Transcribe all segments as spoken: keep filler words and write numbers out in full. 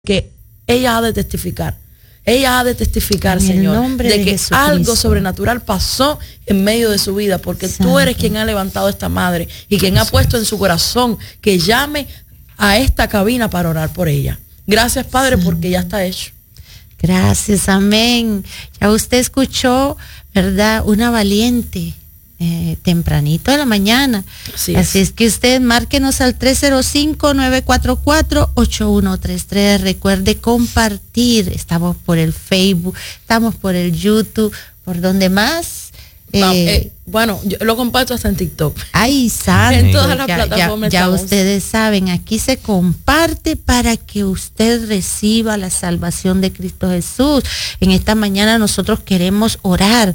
que ella ha de testificar. Ella ha de testificar, en Señor, de, de que Jesucristo. Algo sobrenatural pasó en medio de su vida, porque Santo. Tú eres quien ha levantado a esta madre y quien Así ha puesto es. en su corazón que llame a esta cabina para orar por ella. Gracias, Padre, Santo. porque ya está hecho. Gracias, amén. Ya usted escuchó, ¿verdad? Una valiente. Eh, tempranito de la mañana. Así, Así es. es que usted márquenos al tres cero cinco, nueve cuatro cuatro, ocho uno tres tres. Recuerde compartir. Estamos por el Facebook, estamos por el YouTube, por donde más. Eh, eh, bueno, yo lo comparto hasta en TikTok. Ay, santo. En todas las ya, plataformas. Ya, ya ustedes saben, aquí se comparte para que usted reciba la salvación de Cristo Jesús. En esta mañana nosotros queremos orar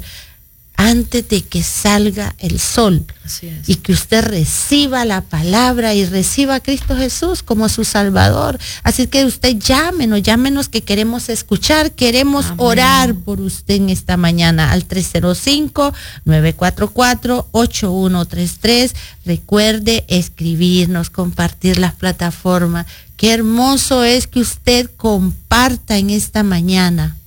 antes de que salga el sol. Así es. Y que usted reciba la palabra y reciba a Cristo Jesús como su Salvador. Así que usted llámenos, llámenos que queremos escuchar, queremos Amén. orar por usted en esta mañana al tres cero cinco, nueve cuatro cuatro, ocho uno tres tres. Recuerde escribirnos, compartir las plataformas. Qué hermoso es que usted comparta en esta mañana.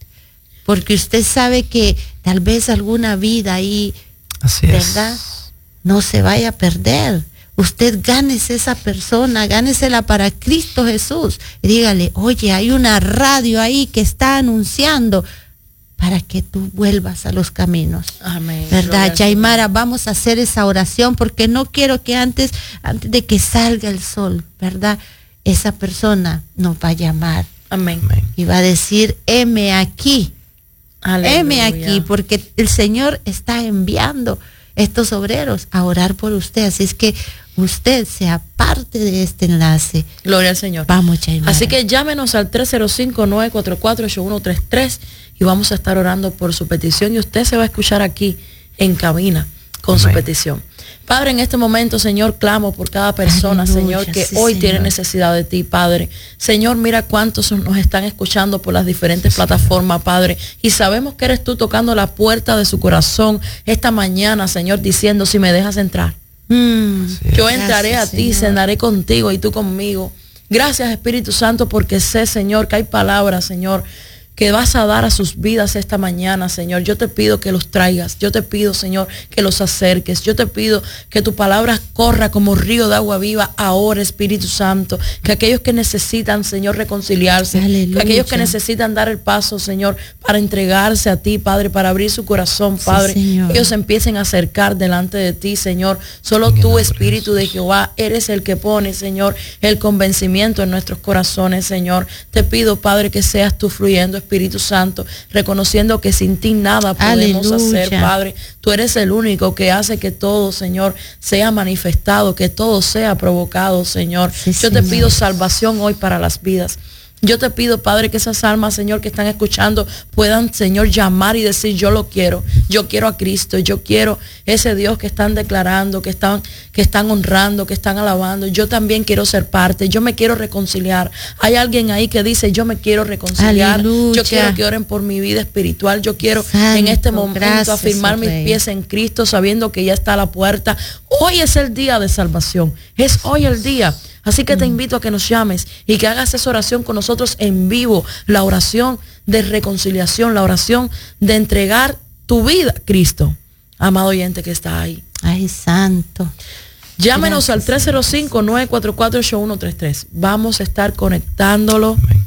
Porque usted sabe que tal vez alguna vida ahí, Así ¿verdad? Es. No se vaya a perder. Usted gánese esa persona, gánesela para Cristo Jesús. Y dígale, oye, hay una radio ahí que está anunciando para que tú vuelvas a los caminos. Amén. ¿Verdad, Yaimara? Vamos a hacer esa oración porque no quiero que antes, antes de que salga el sol, ¿verdad? Esa persona nos va a llamar. Amén. Y va a decir, heme aquí. Aleluya. Heme aquí, porque el Señor está enviando estos obreros a orar por usted. Así es que usted sea parte de este enlace. Gloria al Señor. Vamos, Chaimara. Así que llámenos al tres cero cinco, nueve cuatro cuatro, ocho uno tres tres y vamos a estar orando por su petición y usted se va a escuchar aquí en cabina con Amén. su petición. Padre, en este momento, Señor, clamo por cada persona, Aleluya, Señor, que sí, hoy Señor. tiene necesidad de ti, Padre. Señor, mira cuántos nos están escuchando por las diferentes sí, plataformas, Señor. Padre. Y sabemos que eres tú tocando la puerta de su corazón esta mañana, Señor, diciendo, si me dejas entrar, mm, yo entraré Gracias, a ti, Señor. cenaré contigo y tú conmigo. Gracias, Espíritu Santo, porque sé, Señor, que hay palabras, Señor, que vas a dar a sus vidas esta mañana, Señor. Yo te pido que los traigas. Yo te pido, Señor, que los acerques. Yo te pido que tu palabra corra como río de agua viva ahora, Espíritu Santo. Que aquellos que necesitan, Señor, reconciliarse. Aleluya. Que aquellos que necesitan dar el paso, Señor, para entregarse a ti, Padre, para abrir su corazón, Padre. Sí, ellos empiecen a acercar delante de ti, Señor. Solo tú, Espíritu de Jehová, eres el que pone, Señor, el convencimiento en nuestros corazones, Señor. Te pido, Padre, que seas tú fluyendo, Espíritu Santo, reconociendo que sin ti nada podemos Aleluya. hacer, Padre. Tú eres el único que hace que todo, Señor, sea manifestado, que todo sea provocado, Señor. Sí, Yo Señor. te pido salvación hoy para las vidas. Yo te pido, Padre, que esas almas, Señor, que están escuchando puedan, Señor, llamar y decir, yo lo quiero, yo quiero a Cristo, yo quiero ese Dios que están declarando, que están, que están honrando, que están alabando. Yo también quiero ser parte, yo me quiero reconciliar. Hay alguien ahí que dice, yo me quiero reconciliar, Aleluya. yo quiero que oren por mi vida espiritual, yo quiero Santo, en este momento gracias, afirmar mis Rey. pies en Cristo, sabiendo que ya está a la puerta. Hoy es el día de salvación, es hoy el día. Así que te invito a que nos llames y que hagas esa oración con nosotros en vivo, la oración de reconciliación, la oración de entregar tu vida a Cristo. Amado oyente que está ahí. Ay, santo. Llámenos Gracias, al tres cero cinco, nueve cuatro cuatro, ocho uno tres tres. Vamos a estar conectándolo Amén.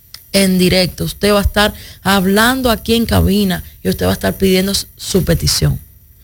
en directo. Usted va a estar hablando aquí en cabina y usted va a estar pidiendo su petición.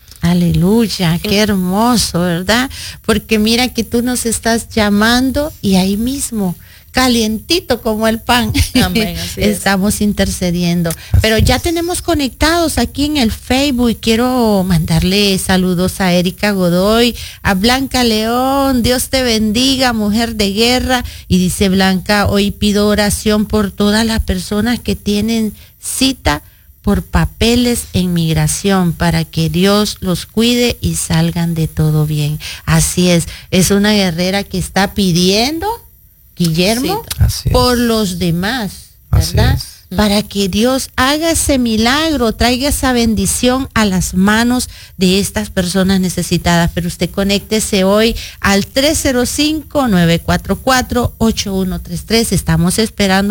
Aleluya, qué hermoso, ¿verdad? Porque mira que tú nos estás llamando y ahí mismo, calientito como el pan, Amén, así estamos es. intercediendo. Pero ya tenemos conectados aquí en el Facebook y quiero mandarle saludos a Erika Godoy, a Blanca León, Dios te bendiga, mujer de guerra. Y dice Blanca, hoy pido oración por todas las personas que tienen cita por papeles en migración, para que Dios los cuide y salgan de todo bien. Así es, es una guerrera que está pidiendo, Guillermo, sí, por los demás, ¿verdad? para que Dios haga ese milagro, traiga esa bendición a las manos de estas personas necesitadas. Pero usted conéctese hoy al tres cero cinco, nueve cuatro cuatro, ocho uno tres tres. Estamos esperando